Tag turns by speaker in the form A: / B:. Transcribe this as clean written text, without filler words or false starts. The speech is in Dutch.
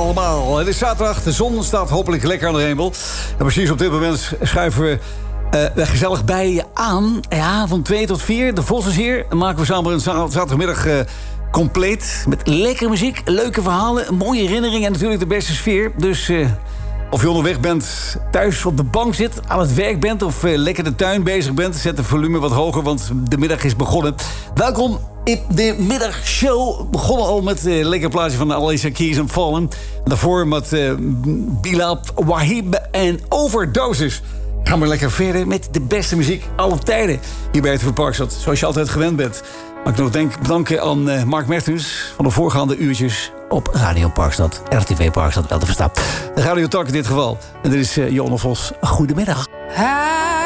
A: allemaal. Het is zaterdag, de zon staat hopelijk lekker aan de hemel. En precies op dit moment schuiven we gezellig bij je aan. Ja, van 2 tot 4, de Vossenzeer. Dan maken we samen een zaterdagmiddag compleet. Met lekkere muziek, leuke verhalen, mooie herinneringen en natuurlijk de beste sfeer. Dus of je onderweg bent, thuis op de bank zit, aan het werk bent of lekker de tuin bezig bent, zet het volume wat hoger, want de middag is begonnen. Welkom in de middagshow. Begonnen al met een lekker plaatje van Alicia Keys en Fallen. Daarvoor met Bilal Wahib en Overdoses. Gaan we lekker verder met de beste muziek aller tijden hier bij RTV Parkstad, zoals je altijd gewend bent. Mag ik nog bedanken aan Mark Mertens van de voorgaande uurtjes op Radio Parkstad, RTV Parkstad, wel te verstaan. De Radio Talk in dit geval. En dit is Johan Vos. Goedemiddag.